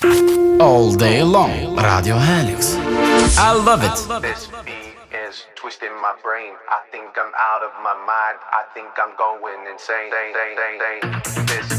All day long, Radio Helix. I love it. This beat is twisting my brain. I think I'm out of my mind. I think I'm going insane. This